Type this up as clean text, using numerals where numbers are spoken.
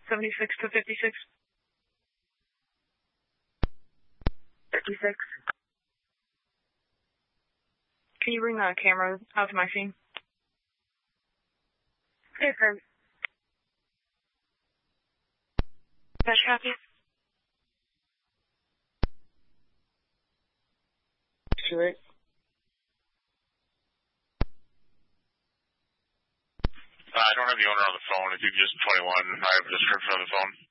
76 to 56. 56. Can you bring the camera out to my scene? Yes, sir. Dash copy. Sure. I don't have the owner on the phone. If you could just 21, I have a description on the phone.